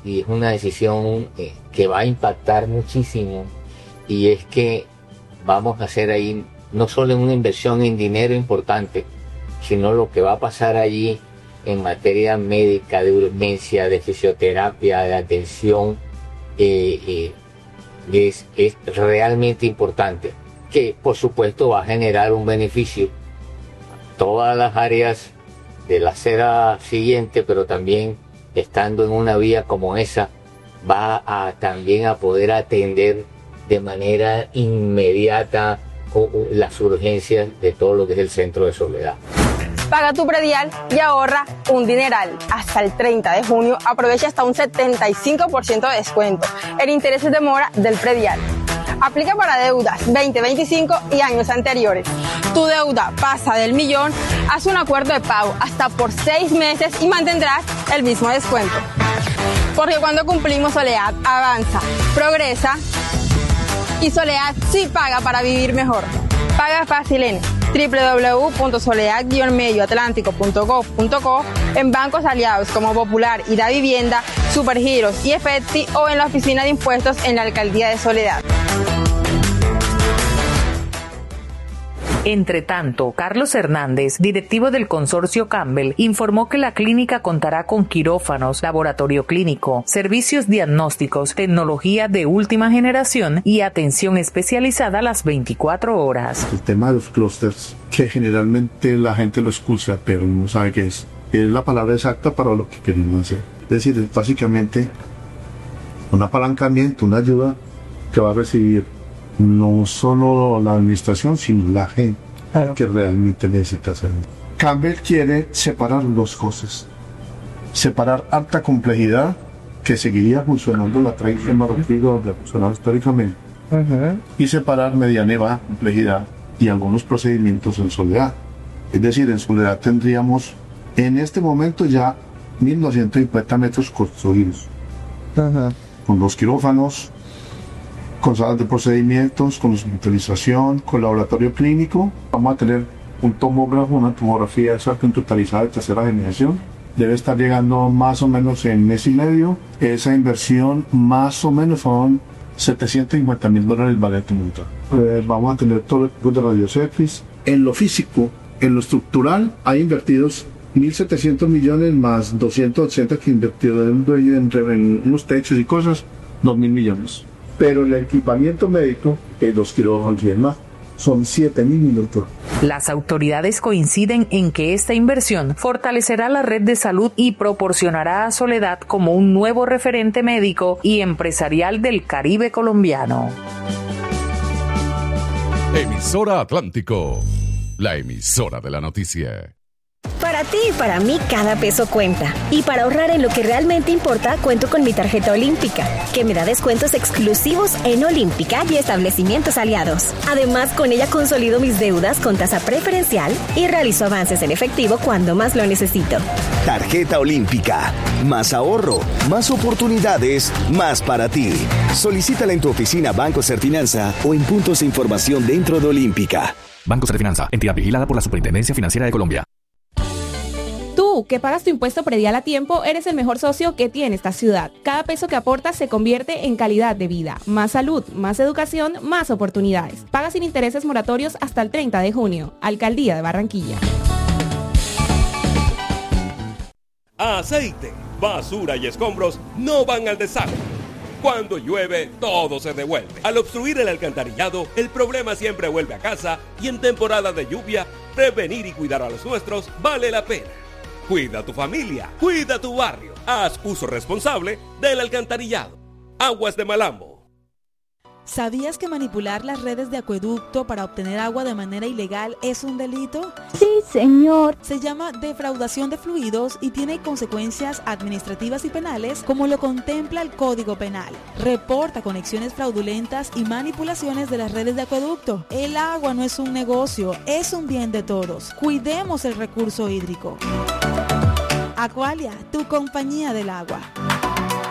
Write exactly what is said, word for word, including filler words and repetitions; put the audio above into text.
y es una decisión eh, que va a impactar muchísimo, y es que vamos a hacer ahí no solo una inversión en dinero importante, sino lo que va a pasar allí en materia médica, de urgencia, de fisioterapia, de atención, eh, eh, es, es realmente importante, que por supuesto va a generar un beneficio a todas las áreas de la acera siguiente, pero también estando en una vía como esa, va a también a poder atender de manera inmediata las urgencias de todo lo que es el centro de Soledad. Paga tu predial y ahorra un dineral. Hasta el treinta de junio aprovecha hasta un setenta y cinco por ciento de descuento en intereses de mora del predial. Aplica para deudas veinte, veinticinco y años anteriores. Tu deuda pasa del millón, haz un acuerdo de pago hasta por seis meses y mantendrás el mismo descuento. Porque cuando cumplimos, Soledad avanza, progresa, y Soledad sí paga para vivir mejor. Paga fácil en doble u doble u doble u punto soledad guion medio atlántico punto gov punto co, en bancos aliados como Popular y Da Vivienda, Supergiros y Efecti, o en la oficina de impuestos en la Alcaldía de Soledad. Entre tanto, Carlos Hernández, directivo del consorcio Campbell, informó que la clínica contará con quirófanos, laboratorio clínico, servicios diagnósticos, tecnología de última generación y atención especializada a las veinticuatro horas. El tema de los clústeres, que generalmente la gente lo escucha, pero no sabe qué es. Es la palabra exacta para lo que queremos hacer. Es decir, es básicamente un apalancamiento, una ayuda que va a recibir no solo la administración, sino la gente, claro, que realmente necesita hacerlo. Campbell quiere separar dos cosas. Separar alta complejidad, que seguiría funcionando la tradición marroquí donde ha funcionado históricamente, uh-huh, y separar mediana y baja complejidad y algunos procedimientos en Soledad. Es decir, en Soledad tendríamos en este momento ya mil doscientos cincuenta metros construidos, uh-huh, con los quirófanos, con salas de procedimientos, con instrumentalización, con laboratorio clínico. Vamos a tener un tomógrafo, una tomografía computarizada de tercera generación. Debe estar llegando más o menos en mes y medio. Esa inversión más o menos son setecientos cincuenta mil dólares vale tu monta. Eh, vamos a tener todo el equipo de radioceptis. En lo físico, en lo estructural, hay invertidos mil setecientos millones más doscientos ochenta que invirtió en, en, en unos techos y cosas, dos mil millones. Pero el equipamiento médico, eh, los quirófanos y demás, son siete mil minutos. Las autoridades coinciden en que esta inversión fortalecerá la red de salud y proporcionará a Soledad como un nuevo referente médico y empresarial del Caribe colombiano. Emisora Atlántico, la emisora de la noticia. Para ti y para mí cada peso cuenta. Y para ahorrar en lo que realmente importa, cuento con mi tarjeta Olímpica, que me da descuentos exclusivos en Olímpica y establecimientos aliados. Además, con ella consolido mis deudas con tasa preferencial y realizo avances en efectivo cuando más lo necesito. Tarjeta Olímpica. Más ahorro, más oportunidades, más para ti. Solicítala en tu oficina Banco Serfinanza o en puntos de información dentro de Olímpica. Banco Serfinanza, entidad vigilada por la Superintendencia Financiera de Colombia. Tú, que pagas tu impuesto predial a tiempo, eres el mejor socio que tiene esta ciudad. Cada peso que aportas se convierte en calidad de vida, más salud, más educación, más oportunidades. Paga sin intereses moratorios hasta el treinta de junio. Alcaldía de Barranquilla. Aceite, basura y escombros no van al desagüe. Cuando llueve, todo se devuelve. Al obstruir el alcantarillado, el problema siempre vuelve a casa, y en temporada de lluvia, prevenir y cuidar a los nuestros vale la pena. Cuida a tu familia, cuida tu barrio. Haz uso responsable del alcantarillado. Aguas de Malambo. ¿Sabías que manipular las redes de acueducto para obtener agua de manera ilegal es un delito? Sí, señor. Se llama defraudación de fluidos y tiene consecuencias administrativas y penales como lo contempla el Código Penal. Reporta conexiones fraudulentas y manipulaciones de las redes de acueducto. El agua no es un negocio, es un bien de todos. Cuidemos el recurso hídrico. Aqualia, tu compañía del agua.